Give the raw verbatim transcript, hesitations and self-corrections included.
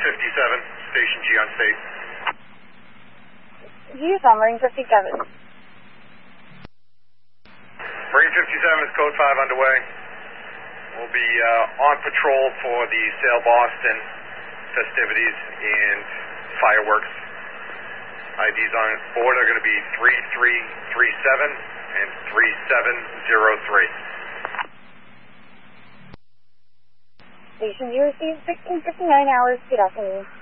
fifty-seven, Station G on state. G is on Marine fifty-seven. Marine fifty-seven is code five underway. We'll be uh, on patrol for the Sail Boston festivities and fireworks. I Ds on board are going to be three three three seven and three seven zero three. Station you received sixteen fifty-nine hours. Good afternoon.